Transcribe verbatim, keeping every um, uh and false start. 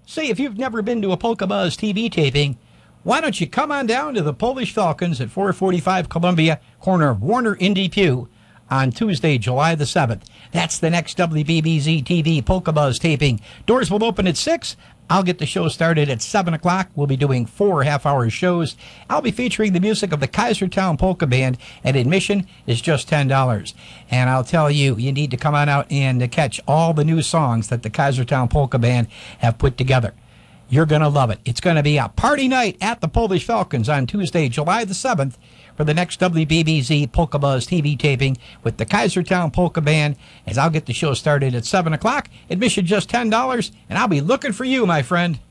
Say, if you've never been to a Polka Buzz T V taping, why don't you come on down to the Polish Falcons at four forty-five Columbia, corner of Warner and Depew, on Tuesday, July the seventh. That's the next W B B Z T V Polka Buzz taping. Doors will open at six. I'll get the show started at seven o'clock. We'll be doing four half-hour shows. I'll be featuring the music of the Kaisertown Polka Band, and admission is just ten dollars. And I'll tell you, you need to come on out and catch all the new songs that the Kaisertown Polka Band have put together. You're going to love it. It's going to be a party night at the Polish Falcons on Tuesday, July the seventh, for the next W B B Z Polka Buzz T V taping with the Kaisertown Polka Band, as I'll get the show started at seven o'clock. Admission just ten dollars, and I'll be looking for you, my friend.